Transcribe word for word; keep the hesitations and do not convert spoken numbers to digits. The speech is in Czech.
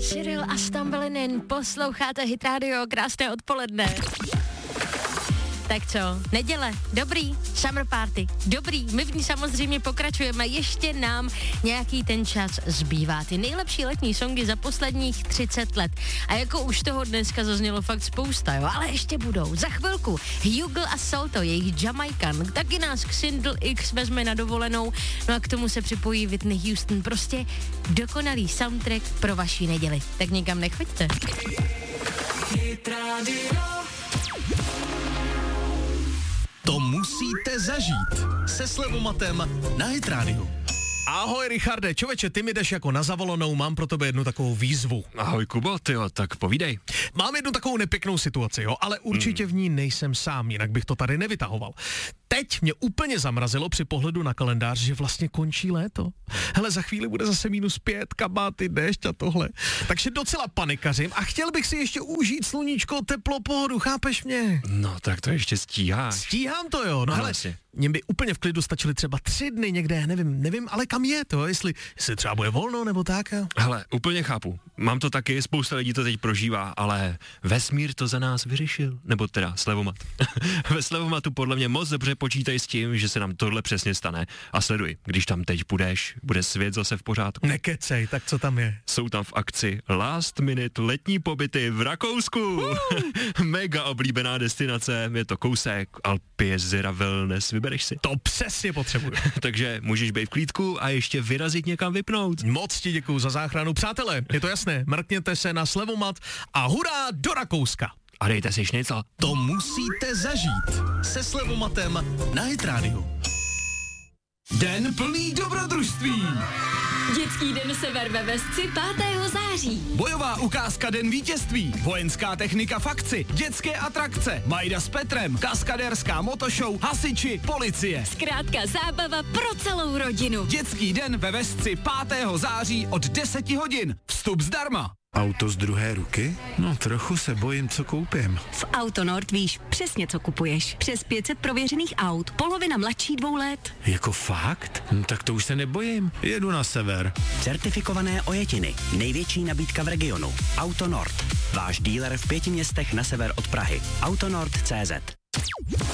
Cyril a Stambelinin, posloucháte Hit Radio, krásné odpoledne. Tak co, neděle, dobrý, summer party, dobrý, my v ní samozřejmě pokračujeme, ještě nám nějaký ten čas zbývá. Ty nejlepší letní songy za posledních třicet let. A jako už toho dneska zaznělo fakt spousta, jo, ale ještě budou. Za chvilku Hugel a Salto, jejich Jamaican, taky nás Xindl X vezme na dovolenou, no a k tomu se připojí Whitney Houston, prostě dokonalý soundtrack pro vaši neděli. Tak nikam nechoďte. Hit Radio. To musíte zažít se Slevomatem na Hit Radio. Ahoj Richarde, čověče, ty mi jdeš jako na zavolanou, mám pro tebe jednu takovou výzvu. Ahoj Kubo, tyjo, tak povídej. Mám jednu takovou nepěknou situaci, jo, ale určitě v ní nejsem sám, jinak bych to tady nevytahoval. Teď mě úplně zamrazilo při pohledu na kalendář, že vlastně končí léto. Hele, za chvíli bude zase minus pět, kabáty, déšť a tohle. Takže docela panikařím a chtěl bych si ještě užít sluníčko, teplo, pohodu, chápeš mě? No, tak to ještě stíháš. Stíhám to, jo, no hele, mě by úplně v klidu stačily třeba tři dny někde, nevím, nevím, ale kam je to, jestli, jestli třeba bude volno nebo tak, jo? Hele, úplně chápu, mám to taky, spousta lidí to teď prožívá, ale vesmír to za nás vyřešil, nebo teda Slevomat. Ve Slevomatu podle mě moc dobře počítaj s tím, že se nám tohle přesně stane a sleduj, když tam teď půjdeš, bude svět zase v pořádku. Nekecej, tak co tam je? Jsou tam v akci last minute letní pobyty v Rakousku. Mega oblíbená destinace, je to kousek, Alpy, jezera, wellness, vybereš si. To přesně potřebuju. Takže můžeš být v klídku a ještě vyrazit někam vypnout. Moc ti děkuju za záchranu. Přátelé, je to jasné, mrkněte se na Slevomat a hurá do Rakouska. A dejte si šnicl. To musíte zažít se Slevomatem na Hit Radio. Den plný dobrodružství. Dětský den Sever ve Vesci pátého září. Bojová ukázka Den vítězství. Vojenská technika v akci. Dětské atrakce. Majda s Petrem. Kaskadérská motošou. Hasiči. Policie. Zkrátka zábava pro celou rodinu. Dětský den ve Vesci pátého září od deseti hodin. Vstup zdarma. Auto z druhé ruky? No trochu se bojím, co koupím. V Autonord víš přesně, co kupuješ. Přes pět set prověřených aut, polovina mladší dvou let. Jako fakt? No, tak to už se nebojím. Jedu na sever. Certifikované ojetiny. Největší nabídka v regionu. Autonord. Váš dealer v pěti městech na sever od Prahy. Autonord tečka cé zet.